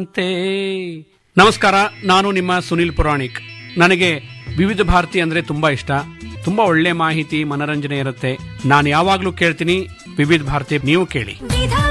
ಕಾಂತೆ. ನಮಸ್ಕಾರ, ನಾನು ನಿಮ್ಮ ಸುನಿಲ್ ಪುರಾಣಿಕ್. ನನಗೆ ವಿವಿಧ ಭಾರತಿ ಅಂದ್ರೆ ತುಂಬಾ ಇಷ್ಟ. ತುಂಬಾ ಒಳ್ಳೆ ಮಾಹಿತಿ, ಮನರಂಜನೆ ಇರುತ್ತೆ. ನಾನು ಯಾವಾಗ್ಲೂ ಕೇಳ್ತೀನಿ ವಿವಿಧ ಭಾರತಿ. ನೀವು ಕೇಳಿ.